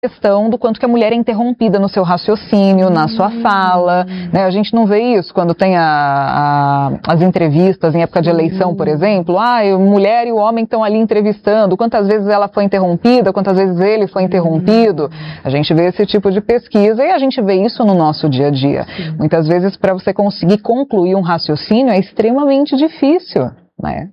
questão do quanto que a mulher é interrompida no seu raciocínio, na sua fala, né? A gente não vê isso quando tem as entrevistas em época de eleição, por exemplo. A mulher e o homem estão ali entrevistando, quantas vezes ela foi interrompida, quantas vezes ele foi interrompido. A gente vê esse tipo de pesquisa e a gente vê isso no nosso dia a dia. Muitas vezes, para você conseguir concluir um raciocínio é extremamente difícil, né?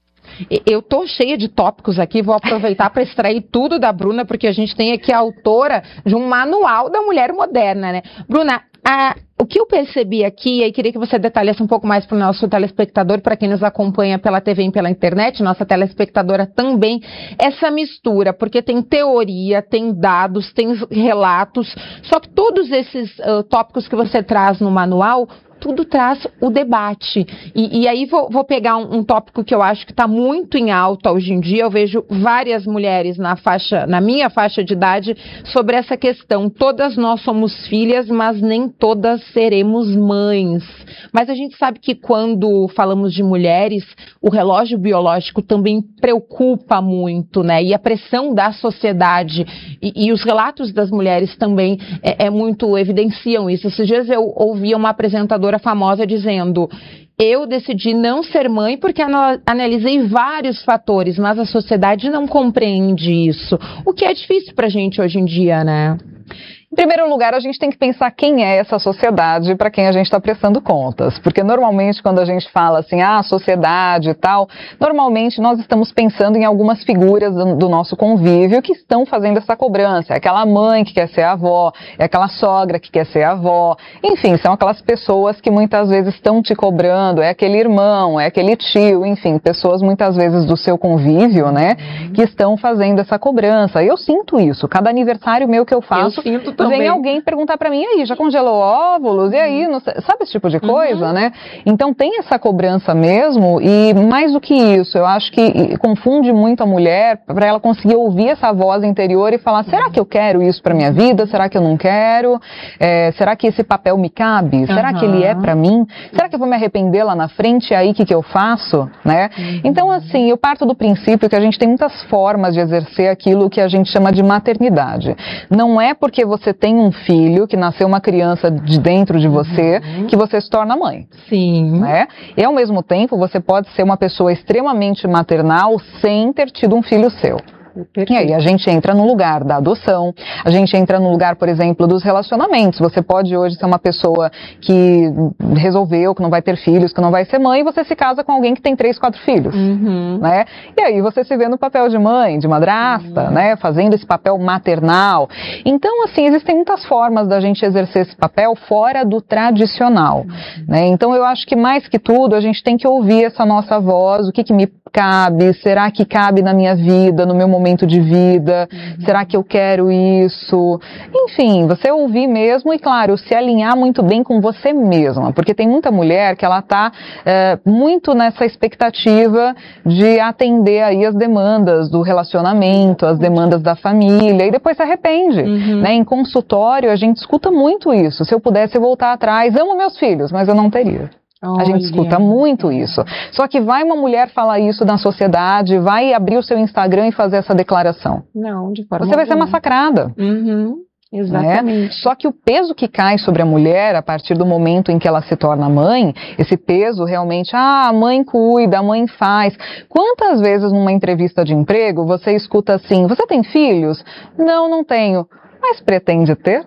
Eu tô cheia de tópicos aqui, vou aproveitar para extrair tudo da Bruna, porque a gente tem aqui a autora de um manual da mulher moderna, né? Bruna, o que eu percebi aqui, e queria que você detalhasse um pouco mais para o nosso telespectador, para quem nos acompanha pela TV e pela internet, nossa telespectadora também, essa mistura, porque tem teoria, tem dados, tem relatos, só que todos esses tópicos que você traz no manual, tudo traz o debate. E aí vou pegar um tópico que eu acho que está muito em alta hoje em dia. Eu vejo várias mulheres na minha faixa de idade sobre essa questão. Todas nós somos filhas, mas nem todas seremos mães. Mas a gente sabe que quando falamos de mulheres, o relógio biológico também preocupa muito, né? E a pressão da sociedade e os relatos das mulheres também muito evidenciam isso. Esses dias eu ouvi uma apresentadora famosa dizendo: eu decidi não ser mãe porque analisei vários fatores, mas a sociedade não compreende isso. O que é difícil pra gente hoje em dia, né? Em primeiro lugar, a gente tem que pensar quem é essa sociedade para quem a gente está prestando contas. Porque normalmente quando a gente fala assim, sociedade e tal, normalmente nós estamos pensando em algumas figuras do nosso convívio que estão fazendo essa cobrança. É aquela mãe que quer ser avó, é aquela sogra que quer ser avó. Enfim, são aquelas pessoas que muitas vezes estão te cobrando, é aquele irmão, é aquele tio, enfim, pessoas muitas vezes do seu convívio, né, que estão fazendo essa cobrança. Eu sinto isso. Cada aniversário meu que eu faço, vem alguém perguntar pra mim, e aí, já congelou óvulos? E aí, não sei, sabe esse tipo de coisa, né? Então tem essa cobrança mesmo, e mais do que isso, eu acho que confunde muito a mulher para ela conseguir ouvir essa voz interior e falar, será que eu quero isso pra minha vida? Será que eu não quero? Será que esse papel me cabe? Será que ele é pra mim? Será que eu vou me arrepender lá na frente? E aí, o que eu faço? Né? Então, assim, eu parto do princípio que a gente tem muitas formas de exercer aquilo que a gente chama de maternidade. Não é porque você tem um filho, que nasceu uma criança de dentro de você, que você se torna mãe. Sim. Né? E ao mesmo tempo, você pode ser uma pessoa extremamente maternal sem ter tido um filho seu. Perfeito. E aí a gente entra no lugar da adoção, a gente entra no lugar, por exemplo, dos relacionamentos. Você pode hoje ser uma pessoa que resolveu que não vai ter filhos, que não vai ser mãe, e você se casa com alguém que tem 3, 4 filhos, né? E aí você se vê no papel de mãe, de madrasta, né? Fazendo esse papel maternal. Então, assim, existem muitas formas da gente exercer esse papel fora do tradicional, né? Então, eu acho que mais que tudo, a gente tem que ouvir essa nossa voz, o que me cabe, será que cabe na minha vida, no meu momento de vida, será que eu quero isso? Enfim, você ouvir mesmo e, claro, se alinhar muito bem com você mesma, porque tem muita mulher que ela está muito nessa expectativa de atender aí as demandas do relacionamento, as demandas da família, e depois se arrepende, né? Em consultório a gente escuta muito isso, se eu pudesse voltar atrás, amo meus filhos, mas eu não teria. A gente escuta muito isso. Só que vai uma mulher falar isso na sociedade, vai abrir o seu Instagram e fazer essa declaração. Não, de forma Você vai ser massacrada. Exatamente. Né? Só que o peso que cai sobre a mulher a partir do momento em que ela se torna mãe, esse peso realmente, a mãe cuida, a mãe faz. Quantas vezes numa entrevista de emprego você escuta assim, você tem filhos? Não, não tenho. Mas pretende ter?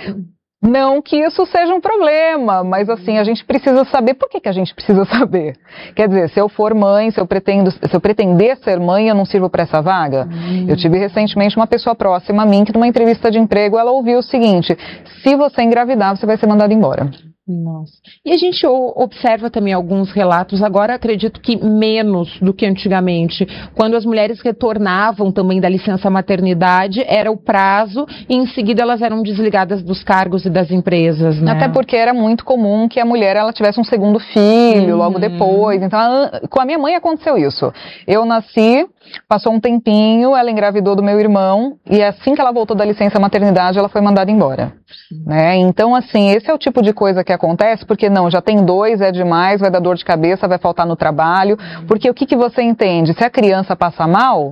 Não que isso seja um problema, mas assim, a gente precisa saber. Por que a gente precisa saber? Quer dizer, se eu for mãe, se eu pretender ser mãe, eu não sirvo para essa vaga? Eu tive recentemente uma pessoa próxima a mim que numa entrevista de emprego, ela ouviu o seguinte: se você engravidar, você vai ser mandada embora. Nossa. E a gente observa também alguns relatos, agora acredito que menos do que antigamente, quando as mulheres retornavam também da licença maternidade, era o prazo e em seguida elas eram desligadas dos cargos e das empresas, né? Até porque era muito comum que a mulher ela tivesse um segundo filho logo depois. Então, com a minha mãe aconteceu isso. Eu nasci, passou um tempinho, ela engravidou do meu irmão e assim que ela voltou da licença maternidade, ela foi mandada embora. Né? Então, assim, esse é o tipo de coisa que acontece, porque não, já tem 2, é demais, vai dar dor de cabeça, vai faltar no trabalho, porque o que você entende? Se a criança passa mal,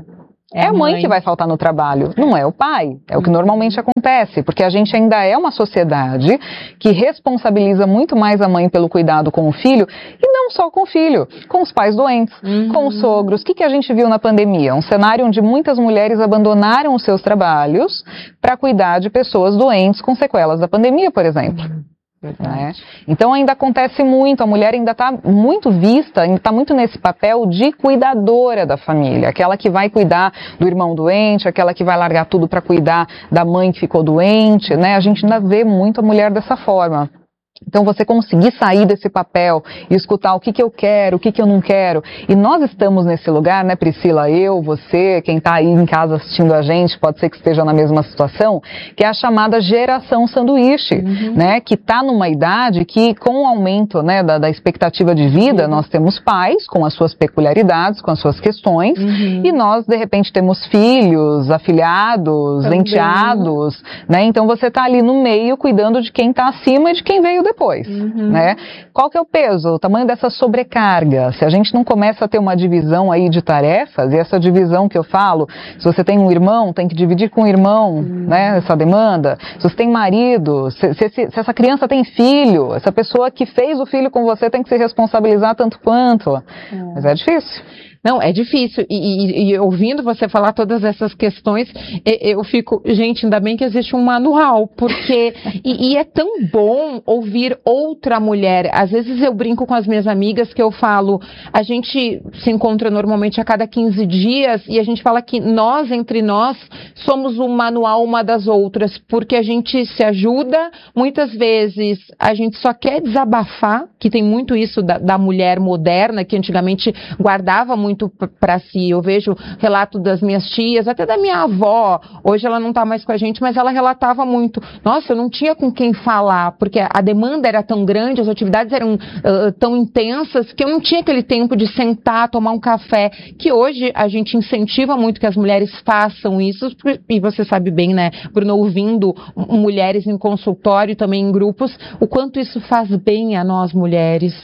É a mãe que vai faltar no trabalho, não é o pai. É o que normalmente acontece, porque a gente ainda é uma sociedade que responsabiliza muito mais a mãe pelo cuidado com o filho, e não só com o filho, com os pais doentes, com os sogros. O que a gente viu na pandemia? Um cenário onde muitas mulheres abandonaram os seus trabalhos para cuidar de pessoas doentes com sequelas da pandemia, por exemplo. Né? Então ainda acontece muito, a mulher ainda está muito vista, ainda está muito nesse papel de cuidadora da família, aquela que vai cuidar do irmão doente, aquela que vai largar tudo para cuidar da mãe que ficou doente, né? A gente ainda vê muito a mulher dessa forma. Então você conseguir sair desse papel e escutar o que eu quero, o que eu não quero. E nós estamos nesse lugar, né, Priscila, eu, você, quem está aí em casa assistindo a gente, pode ser que esteja na mesma situação, que é a chamada geração sanduíche, né, que está numa idade que, com o aumento, né, da expectativa de vida, nós temos pais com as suas peculiaridades, com as suas questões, e nós, de repente, temos filhos, afilhados, enteados, né, então você está ali no meio cuidando de quem está acima e de quem veio depois, né? Qual que é o peso, o tamanho dessa sobrecarga? Se a gente não começa a ter uma divisão aí de tarefas, e essa divisão que eu falo, se você tem um irmão, tem que dividir com o irmão, né, essa demanda. Se você tem marido, se essa criança tem filho, essa pessoa que fez o filho com você tem que se responsabilizar tanto quanto. Mas é difícil. Não, é difícil, e ouvindo você falar todas essas questões, eu fico, gente, ainda bem que existe um manual, porque, e é tão bom ouvir outra mulher. Às vezes eu brinco com as minhas amigas que eu falo, a gente se encontra normalmente a cada 15 dias, e a gente fala que nós, entre nós, somos um manual uma das outras, porque a gente se ajuda, muitas vezes a gente só quer desabafar, que tem muito isso da mulher moderna, que antigamente guardava muito para si. Eu vejo relato das minhas tias, até da minha avó, hoje ela não está mais com a gente, mas ela relatava muito, nossa, eu não tinha com quem falar, porque a demanda era tão grande, as atividades eram tão intensas, que eu não tinha aquele tempo de sentar, tomar um café, que hoje a gente incentiva muito que as mulheres façam isso, e você sabe bem, né, Bruno, ouvindo mulheres em consultório, também em grupos, o quanto isso faz bem a nós mulheres.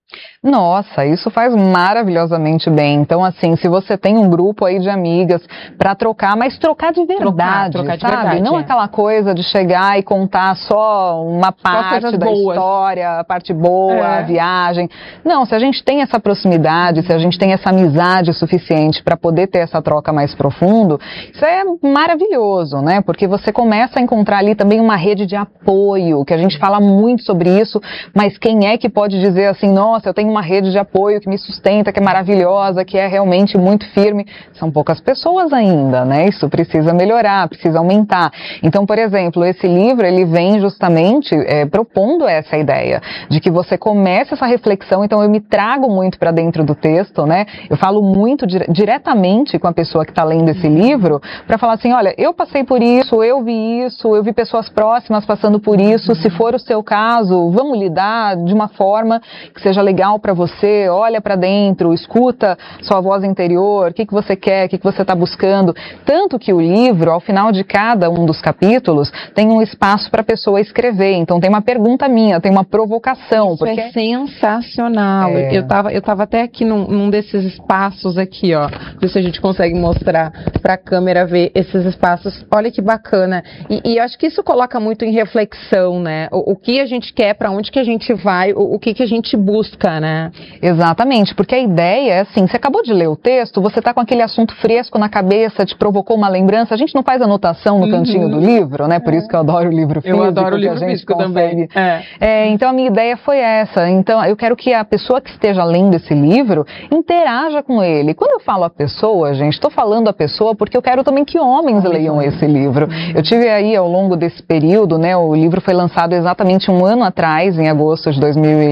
Nossa, isso faz maravilhosamente bem. Então, assim, se você tem um grupo aí de amigas para trocar, mas trocar de verdade, trocar de sabe? Verdade, não aquela coisa de chegar e contar só uma parte da história, a parte boa, a viagem. Não, se a gente tem essa proximidade, se a gente tem essa amizade suficiente para poder ter essa troca mais profundo, isso é maravilhoso, né? Porque você começa a encontrar ali também uma rede de apoio, que a gente fala muito sobre isso, mas quem é que pode dizer assim, nossa, eu tenho uma rede de apoio que me sustenta, que é maravilhosa, que é realmente muito firme. São poucas pessoas ainda, né? Isso precisa melhorar, precisa aumentar. Então, por exemplo, esse livro, ele vem justamente propondo essa ideia de que você comece essa reflexão. Então, eu me trago muito para dentro do texto, né? Eu falo muito diretamente com a pessoa que está lendo esse livro para falar assim, olha, eu passei por isso, eu vi pessoas próximas passando por isso. Se for o seu caso, vamos lidar de uma forma que seja legal para você, olha para dentro, escuta sua voz interior, o que você quer, o que você está buscando. Tanto que o livro, ao final de cada um dos capítulos, tem um espaço para a pessoa escrever. Então tem uma pergunta minha, tem uma provocação. Isso porque é sensacional. Eu tava até aqui num desses espaços aqui, ó. Ver se a gente consegue mostrar para a câmera ver esses espaços. Olha que bacana. E eu acho que isso coloca muito em reflexão, né? O que a gente quer, para onde que a gente vai, o que a gente busca, né? Exatamente, porque a ideia é assim, você acabou de ler o texto, você está com aquele assunto fresco na cabeça, te provocou uma lembrança, a gente não faz anotação no cantinho do livro, né? Por isso que eu adoro o livro físico. Eu adoro o livro físico também. Então a minha ideia foi essa, então eu quero que a pessoa que esteja lendo esse livro interaja com ele. Quando eu falo a pessoa, gente, estou falando a pessoa porque eu quero também que homens leiam esse livro. Eu tive aí ao longo desse período, né, o livro foi lançado exatamente um ano atrás, em agosto de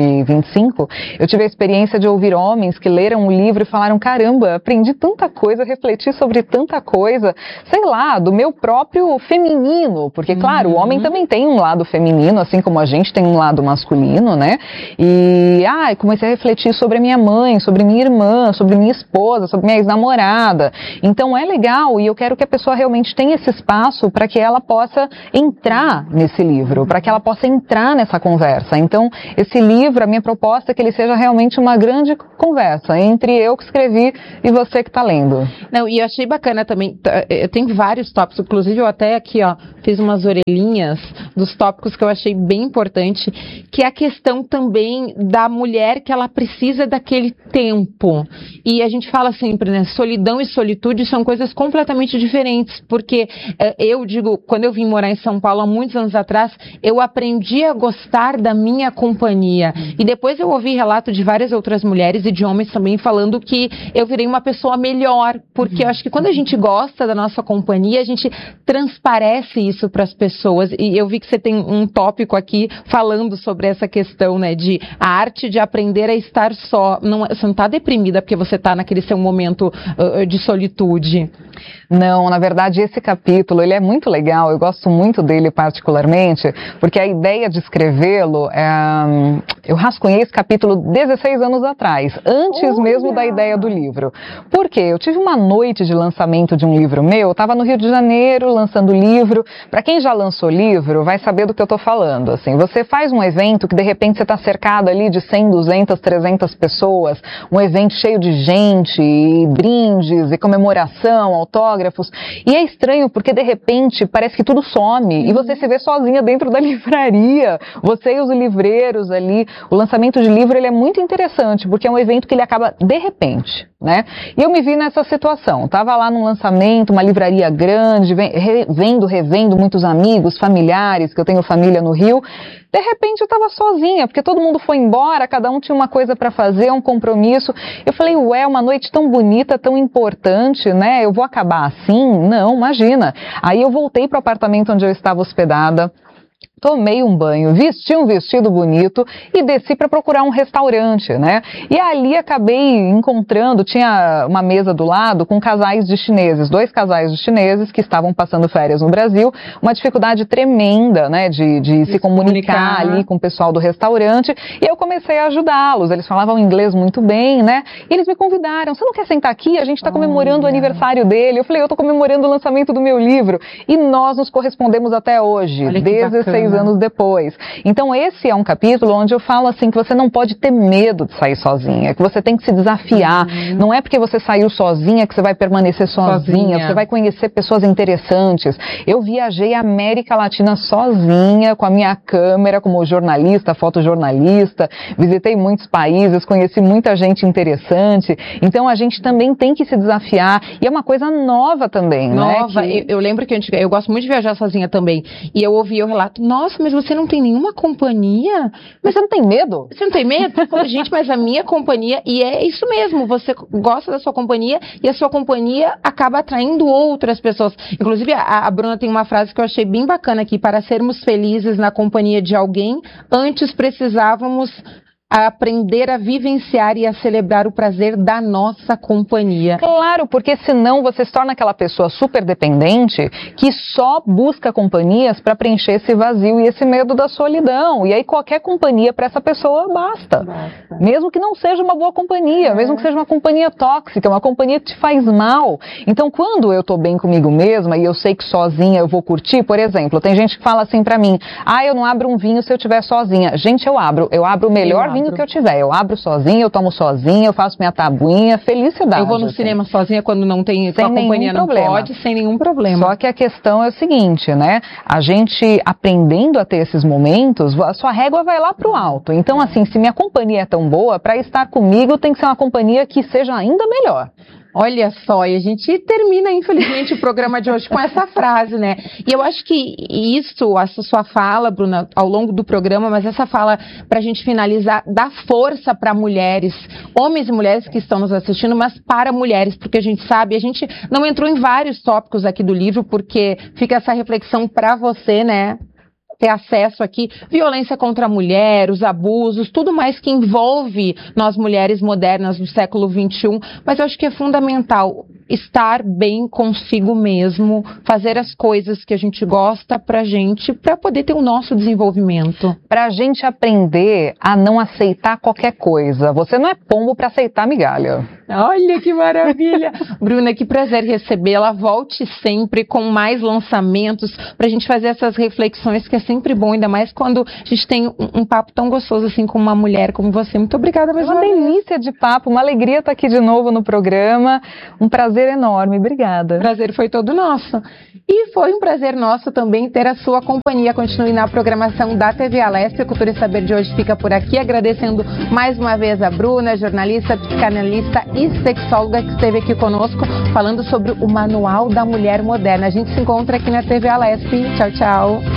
2025, eu tive a experiência de ouvir homens que leram o livro e falaram, caramba, aprendi tanta coisa, refleti sobre tanta coisa, sei lá, do meu próprio feminino, porque claro, o homem também tem um lado feminino, assim como a gente tem um lado masculino, né? E comecei a refletir sobre a minha mãe, sobre minha irmã, sobre minha esposa, sobre minha ex-namorada. Então é legal e eu quero que a pessoa realmente tenha esse espaço para que ela possa entrar nesse livro, para que ela possa entrar nessa conversa. Então, esse livro, a minha proposta é que ele seja seja realmente uma grande conversa entre eu que escrevi e você que está lendo. Não, e eu achei bacana também, eu tenho vários tópicos, inclusive eu até aqui, ó, fiz umas orelhinhas dos tópicos que eu achei bem importante, que é a questão também da mulher que ela precisa daquele tempo. E a gente fala sempre, né, solidão e solitude são coisas completamente diferentes, porque eu digo, quando eu vim morar em São Paulo há muitos anos atrás, eu aprendi a gostar da minha companhia. E depois eu ouvi relato de várias outras mulheres e de homens também falando que eu virei uma pessoa melhor, porque eu acho que quando a gente gosta da nossa companhia, a gente transparece isso para as pessoas. E eu vi que você tem um tópico aqui falando sobre essa questão, né, de a arte de aprender a estar só. Você não está deprimida porque você está naquele seu momento de solitude. Não, na verdade esse capítulo, ele é muito legal, eu gosto muito dele particularmente, porque a ideia de escrevê-lo, eu rascunhei esse capítulo 16 anos atrás, antes mesmo da ideia do livro. Por quê? Eu tive uma noite de lançamento de um livro meu, eu estava no Rio de Janeiro lançando o livro. Para quem já lançou livro, vai saber do que eu estou falando. Assim, você faz um evento que de repente você está cercado ali de 100, 200, 300 pessoas, um evento cheio de gente, e brindes, e comemoração, autógrafos, e é estranho porque de repente parece que tudo some e você se vê sozinha dentro da livraria, você e os livreiros ali. O lançamento de livro, ele é muito interessante porque é um evento que ele acaba de repente, né? E eu me vi nessa situação, tava lá num lançamento, uma livraria grande, revendo muitos amigos, familiares, que eu tenho família no Rio. De repente eu estava sozinha, porque todo mundo foi embora, cada um tinha uma coisa para fazer, um compromisso. Eu falei, ué, uma noite tão bonita, tão importante, né? Eu vou acabar assim? Não, imagina. Aí eu voltei para o apartamento onde eu estava hospedada, tomei um banho, vesti um vestido bonito e desci para procurar um restaurante, né? E ali acabei encontrando, tinha uma mesa do lado com casais de chineses, 2 casais de chineses que estavam passando férias no Brasil, uma dificuldade tremenda, né, de se comunicar ali com o pessoal do restaurante, e eu comecei a ajudá-los. Eles falavam inglês muito bem, né? E eles me convidaram, você não quer sentar aqui? A gente está comemorando o aniversário dele. Eu falei, eu estou comemorando o lançamento do meu livro. E nós nos correspondemos até hoje, 16 anos depois. Então esse é um capítulo onde eu falo assim que você não pode ter medo de sair sozinha, que você tem que se desafiar. Não é porque você saiu sozinha que você vai permanecer sozinha. Você vai conhecer pessoas interessantes. Eu viajei a América Latina sozinha, com a minha câmera, como jornalista, fotojornalista, visitei muitos países, conheci muita gente interessante. Então a gente também tem que se desafiar, e é uma coisa nova também, nova, né? Eu lembro que eu gosto muito de viajar sozinha também, e eu ouvi o relato, nossa, mas você não tem nenhuma companhia? Mas você não tem medo? Você não tem medo? Gente, mas a minha companhia, e é isso mesmo, você gosta da sua companhia e a sua companhia acaba atraindo outras pessoas. Inclusive, a Bruna tem uma frase que eu achei bem bacana aqui, para sermos felizes na companhia de alguém, antes precisávamos aprender a vivenciar e a celebrar o prazer da nossa companhia. Claro, porque senão você se torna aquela pessoa super dependente que só busca companhias para preencher esse vazio e esse medo da solidão. E aí qualquer companhia para essa pessoa basta. Mesmo que não seja uma boa companhia, mesmo que seja uma companhia tóxica, uma companhia que te faz mal. Então quando eu tô bem comigo mesma e eu sei que sozinha eu vou curtir, por exemplo, tem gente que fala assim para mim, eu não abro um vinho se eu estiver sozinha. Gente, eu abro o melhor vinho que eu tiver, eu abro sozinha, eu tomo sozinha, eu faço minha tabuinha, felicidade. Eu vou no cinema sozinha quando não tem, a companhia não pode, sem nenhum problema. Só que a questão é o seguinte, né, a gente aprendendo a ter esses momentos, a sua régua vai lá pro alto. Então assim, se minha companhia é tão boa, para estar comigo tem que ser uma companhia que seja ainda melhor. Olha só, e a gente termina, infelizmente, o programa de hoje com essa frase, né? E eu acho que isso, essa sua fala, Bruna, ao longo do programa, mas essa fala, pra gente finalizar, dá força para mulheres, homens e mulheres que estão nos assistindo, mas para mulheres, porque a gente sabe, a gente não entrou em vários tópicos aqui do livro, porque fica essa reflexão para você, né? Ter acesso aqui, violência contra a mulher, os abusos, tudo mais que envolve nós mulheres modernas do século XXI, mas eu acho que é fundamental estar bem consigo mesmo, fazer as coisas que a gente gosta pra gente, pra poder ter o nosso desenvolvimento. Pra gente aprender a não aceitar qualquer coisa. Você não é pombo pra aceitar migalha. Olha que maravilha! Bruna, que prazer recebê-la. Volte sempre com mais lançamentos pra gente fazer essas reflexões, que é sempre bom, ainda mais quando a gente tem um papo tão gostoso assim com uma mulher como você. Muito obrigada mais uma vez. Uma delícia de papo, uma alegria estar aqui de novo no programa. Um prazer enorme, obrigada. O prazer foi todo nosso. E foi um prazer nosso também ter a sua companhia. Continue na programação da TV Aleste. A Cultura e Saber de hoje fica por aqui, agradecendo mais uma vez a Bruna, jornalista, psicanalista e sexóloga, que esteve aqui conosco falando sobre o Manual da Mulher Moderna. A gente se encontra aqui na TV Aleste. Tchau, tchau.